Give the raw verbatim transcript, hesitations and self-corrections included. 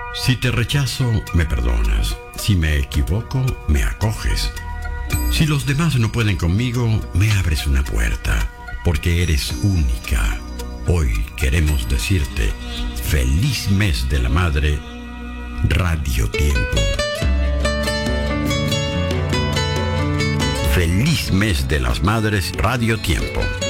Si te rechazo, me perdonas. Si me equivoco, me acoges. Si los demás no pueden conmigo, me abres una puerta, porque eres única. Hoy queremos decirte, feliz mes de la madre, Radio Tiempo. Feliz mes de las madres, Radio Tiempo.